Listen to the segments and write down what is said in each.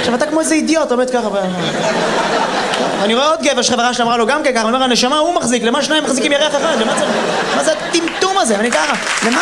עכשיו אתה כמו איזה אידיוט, עומד ככה אני רואה עוד גבר שחברה שלה אמרה לו גם ככה, אני אומר, הנשמה הוא מחזיק, למה שניים מחזיקים ירח אחד? מה זה הטמטום הזה? אני ככה, למה?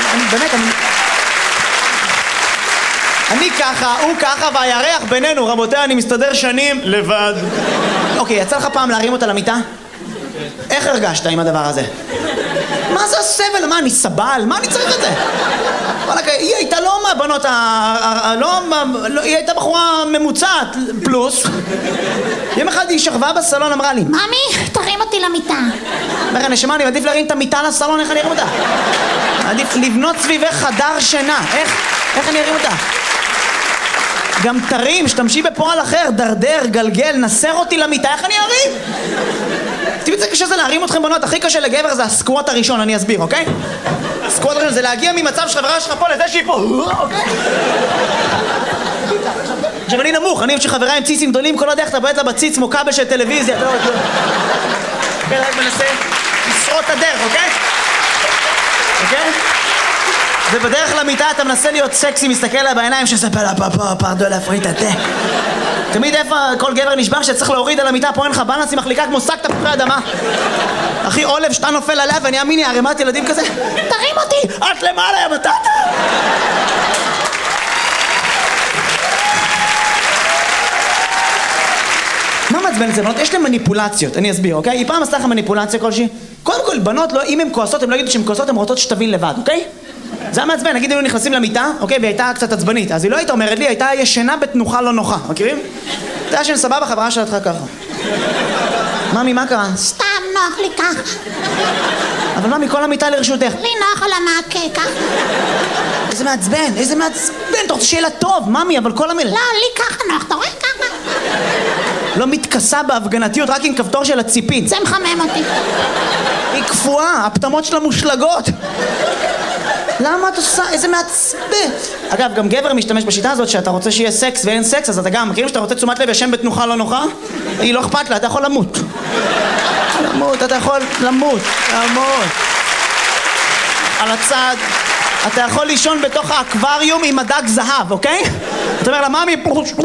אני ככה, הוא ככה, והירח בינינו, רבותיי, אני מסתדר שנים לבד. אוקיי, יצא לך פעם להרים אותה למיטה? איך הרגשת עם הדבר הזה? מה זה הסבל? מה, אני סבל? מה אני צריך את זה? היא הייתה לא מהבנות, היא הייתה בחורה ממוצעת, פלוס. יום אחד היא שכבה בסלון, אמרה לי, ממי, תרים אותי למיטה. אומר, נשמה, אני מעדיף להרים את המיטה לסלון, איך אני ארים אותה? עדיף לבנות סביבך חדר שינה, איך אני ארים אותה? גם תרים, שתמשי בפועל אחר, דרדר, גלגל, נסר אותי למיטה, איך אני ארים? תראי, זה קשה זה להרים אתכם בנות, הכי קשה לגבר זה הסקווט הראשון, אני אסביר, אוקיי? הסקווט הראשון זה להגיע ממצב שחברה שלך פה לזה שהיא פה, אוקיי? עכשיו אני נמוך, אני שחברה עם ציצים גדולים, כל הדרך אתה בועט לה בציץ כמו כבל של טלוויזיה, אתה לא יודע. כן, רק מנסה לשרוט את הדרך, אוקיי? אוקיי? ובדרך למיטה אתה מנסה להיות סקסי, מסתכל לה בעיניים שספר לה פרדו להפריד את התה. תמיד איפה כל גבר נשבר שצריך להוריד על המיטה, פה אין לך בלנס, היא מחליקה כמו שק תפוחי אדמה. אחי עולב שאתה נופל עליה ואני אמיני ערימת ילדים כזה. תרים אותי! את למעלה יא מטאטה! מה מעצבן את זה בנות? יש להם מניפולציות, אני אסביר, אוקיי? היא פעם עשתה לך מניפולציה כלשהי? קודם כל, בנות, אם הן כועסות, הן לא יגידו שהן כועסות, הן רוצות שתבין לבד, אוקיי? זה היה מעצבן, נגיד, היינו נכנסים למיטה, אוקיי? והיא הייתה קצת עצבנית, אז היא לא הייתה אומרת לי, הייתה ישנה בתנוחה לא נוחה, מכירים? אתה ישן סבבה, חברה שלך ככה. ממי, מה קרה? סתם נוח לי ככה. אבל ממי, כל המיטה לרשותך. לי נוח על המעקה, ככה. איזה מעצבן, אתה רוצה שיהיה לה טוב, ממי, אבל כל המילה... לא, לי ככה נוח, אתה רואה ככה? לא מתכסה בהפגנתיות, רק עם כפתור של הציפית. זה מחמם אותי. היא קפואה, הפטמות שלה מושלגות. למה את עושה? איזה מעצבן. אגב, גם גבר משתמש בשיטה הזאת שאתה רוצה שיהיה סקס ואין סקס, אז אתה גם מכירים שאתה רוצה תשומת לב ישן בתנוחה לא נוחה? היא לא אכפת לה, אתה יכול למות. אתה יכול למות. על הצד. אתה יכול לישון בתוך האקווריום עם הדג זהב, אוקיי? אתה אומר לה, ממי...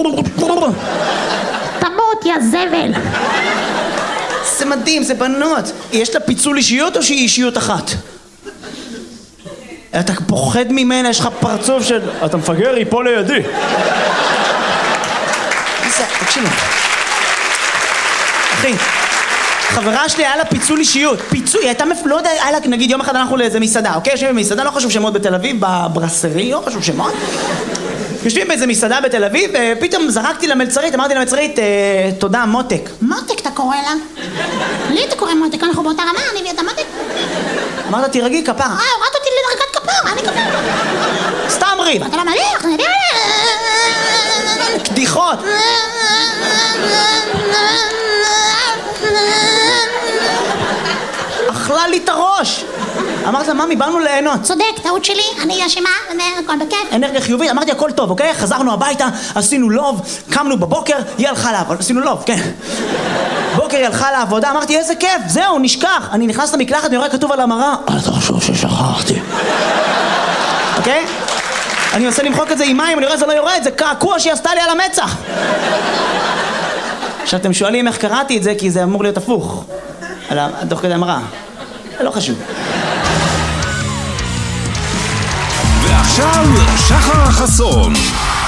תמות, יא זבל. זה מדהים, זה בנות. יש לה פיצול אישיות או שהיא אישיות אחת? אתה פוחד ממנה, יש לך פרצוף של... אתה מפגר, היא פה לידי. תקשיבו. אחי, חברה שלי היה לה פיצול אישיות. פיצול, היא הייתה לא יודע, היה לה, נגיד יום אחד אנחנו לאיזה מסעדה, אוקיי? יושבים במסעדה, לא חשוב שמות בתל אביב, בברסרי, לא חשוב שמות. יושבים באיזה מסעדה בתל אביב, ופתאום זרקתי למלצרית, אמרתי למלצרית, תודה, מותק. מותק אתה קורא לה? לי אתה קורא מותק, אנחנו באותה רמה, אני ואתה מותק. אמרת, תירגעי כפרה. הורדת אותי לדרגת כפרה, אני כפרה. סתם ריב. אתה לא מליח, אני יודע. קדיחות. אכלה לי את הראש. אמרת לה, ממי, באנו ליהנות. צודק, טעות שלי, אני אשמה, הכל בכיף. אנרגיה חיובית, אמרתי הכל טוב, אוקיי? חזרנו הביתה, עשינו לוב, קמנו בבוקר, היא הלכה לעבוד, עשינו לוב, כן. בוקר היא הלכה לעבודה, אמרתי איזה כיף, זהו, נשכח. אני נכנס למקלחת, אני רואה כתוב על המראה, אתה חשוב ששכחתי. אוקיי? אני מנסה למחוק את זה עם מים, אני רואה זה לא יורד, זה קעקוע שהיא עשתה לי על המצח. עכשיו אתם שואלים איך קראתי את זה, כי זה אמור להיות הפוך. תוך כדי המראה. לא חשוב. ועכשיו שחר חסון.